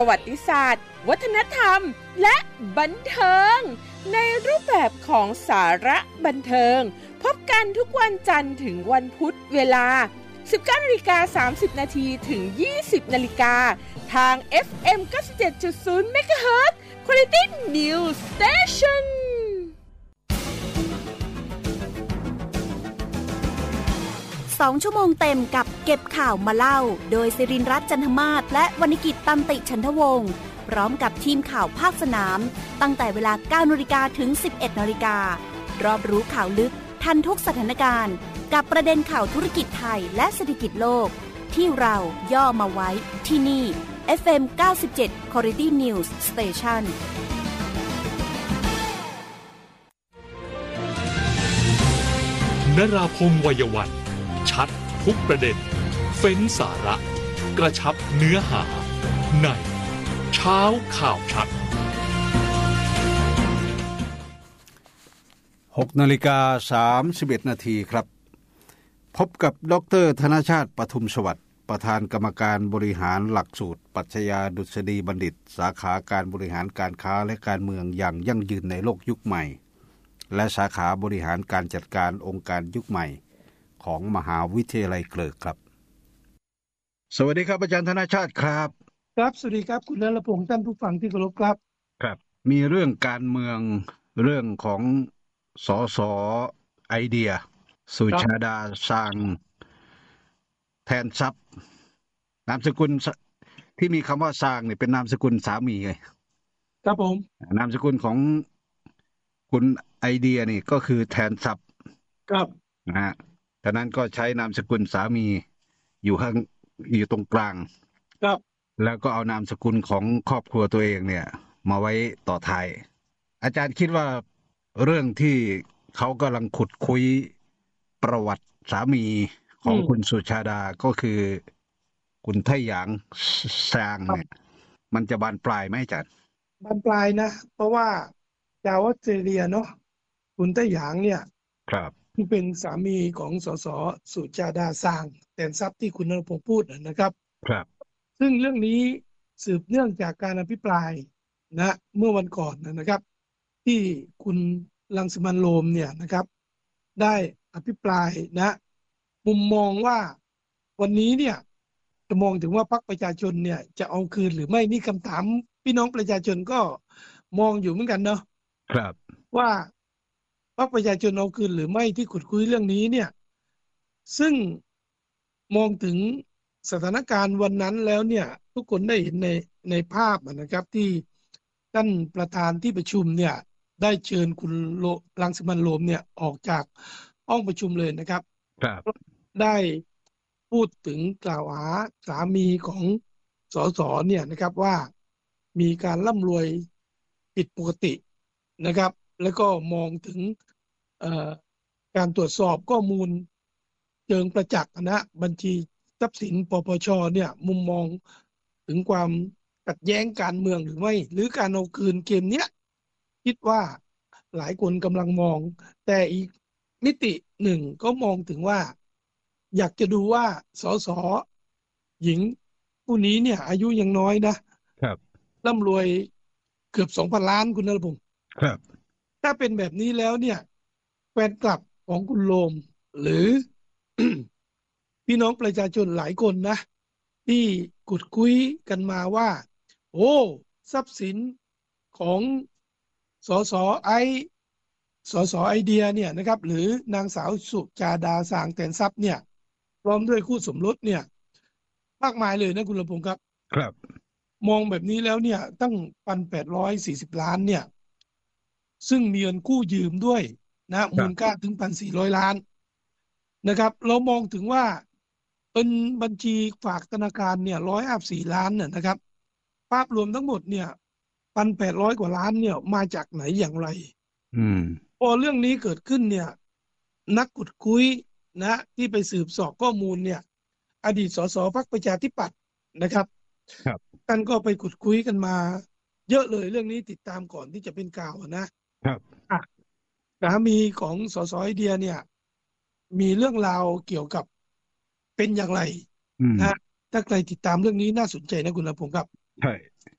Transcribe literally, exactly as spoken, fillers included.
วัติศาสตร์วัฒนธรรมและบันเทิงในรูปแบบของสาระบันเทิงพบกันทุกวันจันทร์ถึงวันพุธเวลา สิบเก้านาฬิกาสามสิบนาที ถึง ยี่สิบนาฬิกาทาง เอฟ เอ็ม เก้าสิบเจ็ดจุดศูนย์ เมกะเฮิรตซ์ Quality News Station สองชั่วโมงเต็มกับเก็บข่าวมาเล่าโดยศิรินทร์รัตน์จันทมาศและวรรณกิจตันติฉันทวงศ์พร้อมกับทีมข่าวภาคสนามตั้งแต่เวลา เก้านาฬิกา ถึง สิบเอ็ดนาฬิการอบรู้ข่าวลึกทันทุกสถานการณ์กับประเด็นข่าวธุรกิจไทยและเศรษฐกิจโลกที่เราย่อมาไว้ที่นี่ เอฟ เอ็ม เก้าสิบเจ็ด Quality News Station นราพงษ์วัยวันชัดทุกประเด็นเฟ้นสาระกระชับเนื้อหาในเช้าข่าวชัดหกนาฬิกาสามสิบเอ็ดนาทีครับพบกับดร.ธนชาติปทุมสวัสดิ์ประธานกรรมการบริหารหลักสูตรปรัชญาดุษฎีบัณฑิตสาขาการบริหารการค้าและการเมืองอย่างยั่งยืนในโลกยุคใหม่และสาขาบริหารการจัดการองค์การยุคใหม่ของมหาวิทยาลัยเกริกครับสวัสดีครับอาจารย์ธนชาติครับครับสวัสดีครับคุณณรพงษ์ท่านผู้ฟังที่เคารพครับครับมีเรื่องการเมืองเรื่องของสสไอเดียสุชาดาสร้างแทนทรัพย์นามสกุลที่มีคำว่าสร้างเนี่ยเป็นนามสกุลสามีไงครับผมนามสกุลของคุณไอเดียนี่ก็คือแทนทรัพย์ครับนะฮะฉะนั้นก็ใช้นามสกุลสามีอยู่ข้างอยู่ตรงกลางครับแล้วก็เอานามสกุลของครอบครัวตัวเองเนี่ยมาไว้ต่อท้ายอาจารย์คิดว่าเรื่องที่เขากำลังขุดคุยประวัติสามีของคุณสุชาดาก็คือคุณไทหยางซางเนี่ยมันจะบานปลายไหมอาจารย์บานปลายนะเพราะว่าชาวออสเตรเลียเนาะคุณไทหยางเนี่ยครับที่เป็นสามีของสสสุชาดาสร้างแทนทรัพย์ที่คุณณรพงษ์พูดนะครับครับซึ่งเรื่องนี้สืบเนื่องจากการอภิปรายนะเมื่อวันก่อนนะครับที่คุณรังสิมันต์โรมเนี่ยนะครับได้อภิปรายนะมุมมองว่าวันนี้เนี่ยจะมองถึงว่าพรรคประชาชนเนี่ยจะเอาคืนหรือไม่นี่คำถามพี่น้องประชาชนก็มองอยู่เหมือนกันเนาะครับว่าพรรคประชาชนเอาคืนหรือไม่ที่ขุดคุยเรื่องนี้เนี่ยซึ่งมองถึงสถานการณ์วันนั้นแล้วเนี่ยทุกคนได้เห็นในในภาพนะครับที่ท่านประธานที่ประชุมเนี่ยได้เชิญคุณรังสิมันต์โรมเนี่ยออกจากห้องประชุมเลยนะครับครับได้พูดถึงกล่าวหาสามีของสสเนี่ยนะครับว่ามีการร่ำรวยผิดปกตินะครับแล้วก็มองถึงการตรวจสอบข้อมูลเชิงประจักษ์นะบัญชีทรัพย์สินปปชเนี่ยมุมมองถึงความขัดแย้งการเมืองหรือไม่หรือการเอาคืนเกมเนี้ยคิดว่าหลายคนกำลังมองแต่อีกมิติหนึ่งก็มองถึงว่าอยากจะดูว่าสสหญิงผู้นี้เนี่ยอายุยังน้อยนะครับร่ำรวยเกือบ สองพัน ล้านคุณณรพงษ์ครับถ้าเป็นแบบนี้แล้วเนี่ยแฟนคลับของคุณโรมหรือ พี่น้องประชาชนหลายคนนะที่ขุดคุยกันมาว่าโอ้ทรัพย์สินของสสไอสสไอเดียเนี่ยนะครับหรือนางสาวสุชาดาสร้างแทนทรัพย์เนี่ยพร้อมด้วยคู่สมรสเนี่ยมากมายเลยนะคุณณรพงษ์ครับครับมองแบบนี้แล้วเนี่ยตั้ง หนึ่งพันแปดร้อยสี่สิบ ล้านเนี่ยซึ่งมีเงินกู้ยืมด้วยนะมูลค่าถึง หนึ่งพันสี่ร้อย ล้านนะครับเรามองถึงว่าเป็นบัญชีฝากธนาคารเนี่ยหนึ่งร้อยห้าสิบสี่ล้านเนี่ยนะครับภาพรวมทั้งหมดเนี่ย หนึ่งพันแปดร้อย กว่าล้านเนี่ยมาจากไหนอย่างไรอืมพอเรื่องนี้เกิดขึ้นเนี่ยนักขุดคุยนะที่ไปสืบสอบข้อมูลเนี่ยอดีตสสพรรคประชาธิปัตย์นะครับครับท่านก็ไปขุดคุยกันมาเยอะเลยเรื่องนี้ติดตามก่อนที่จะเป็นข่าวนะครับอ่ะสามีของสสไอเดียเนี่ยมีเรื่องราวเกี่ยวกับเป็นอย่างไรนะถ้าใครติดตามเรื่องนี้น่าสนใจนะคุณณรพงษ์ครับใช่